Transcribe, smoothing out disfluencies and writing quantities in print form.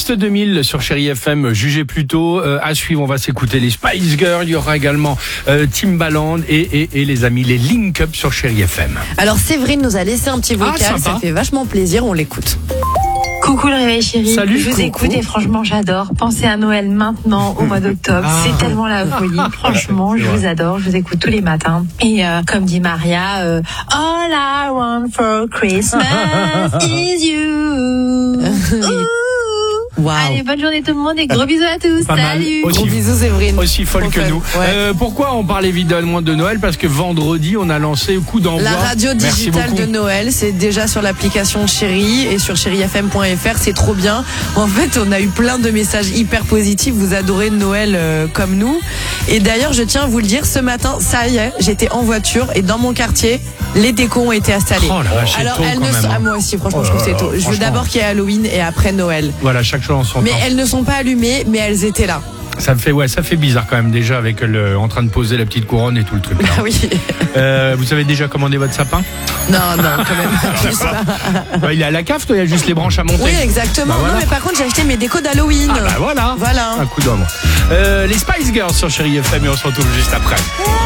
Best 2000 sur Chérie FM, jugez plutôt. À suivre, on va s'écouter les Spice Girls. Il y aura également Timbaland et les amis, les Link Up sur Chérie FM. Alors Séverine nous a laissé un petit vocal, ça fait vachement plaisir, on l'écoute. Coucou le réveil chéri, Salut, je vous coucou. écoute et franchement j'adore. Pensez à Noël maintenant au mois d'octobre, c'est tellement la folie. Franchement, je vous adore, je vous écoute tous les matins. Et comme dit Maria, all I want for Christmas is you. Wow. Allez, bonne journée tout le monde et gros bisous à tous. Pas mal. Salut. Aussi- Gros bisous Séverine. Aussi folle que Trop nous. fun. Ouais. Pourquoi on parle évidemment de Noël? Parce que vendredi, on a lancé coup d'envoi. La radio Merci digitale beaucoup. de Noël, c'est déjà sur l'application Chérie et sur chérifm.fr, c'est trop bien. En fait, on a eu plein de messages hyper positifs, vous adorez Noël comme nous. Et d'ailleurs, je tiens à vous le dire, ce matin, ça y est, j'étais en voiture et dans mon quartier, les décos ont été installés. Oh la vache, c'est Alors, tôt elles quand ne même, sont... hein. Ah, moi aussi, franchement, Oh je trouve que là c'est tôt. là, Je veux franchement. d'abord qu'il y ait Halloween et après Noël. Voilà, chaque chose en son Mais temps. elles ne sont pas allumées, mais elles étaient là. Ça fait bizarre quand même déjà avec en train de poser la petite couronne et tout le truc. Ah oui. Vous avez déjà commandé votre sapin? Non, quand même. Plus pas. Il est à la cave, toi, il y a juste les branches à monter. Oui, exactement. Bah voilà. Non, mais par contre, j'ai acheté mes décos d'Halloween. Ah bah voilà. Voilà. Un coup d'ombre. Les Spice Girls sur Chérie FM et on se retrouve juste après.